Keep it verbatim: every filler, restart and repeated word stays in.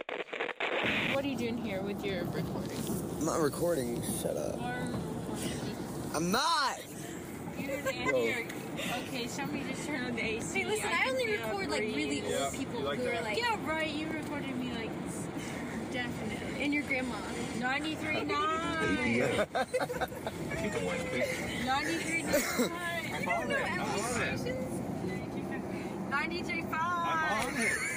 What are you doing here with your recording? I'm not recording. Shut up. I'm not! You're here. Okay, somebody just turn on the A C. Hey, listen, I, I only record like really old yeah, people like who that? are like. Yeah, right. You recorded me like definitely. And your grandma. ninety-three point nine. ninety-three point nine. You don't know L A stations? ninety-three point five. I'm on it.